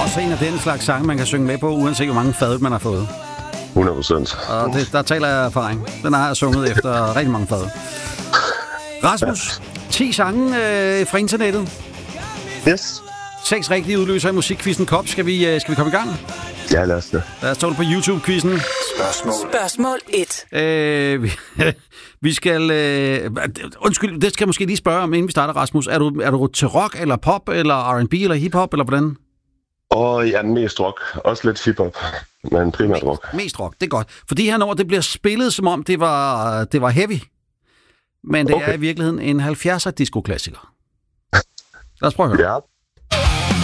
også en af den slags sange, man kan synge med på, uanset hvor mange fadøl man har fået. 100%. Og der taler jeg erfaring. Den har jeg sunget efter rigtig mange fadøl. Rasmus, 10 sange fra internettet. Yes. 6 rigtige udløser i musikquizzen Kop. Skal vi komme i gang? Ja, lad os det. Lad os tage det på YouTube-quizzen. Spørgsmål 1. Vi skal... undskyld, det skal jeg måske lige spørge om, inden vi starter, Rasmus. Er du til rock, eller pop, eller R&B, eller hiphop, eller hvordan? Ja, mest rock. Også lidt hiphop, men primært rock. Mest rock, det er godt. For de her numre, det bliver spillet, som om det var heavy. Men det er i virkeligheden en 70'er disco-klassiker. Lad os prøve at høre. Ja.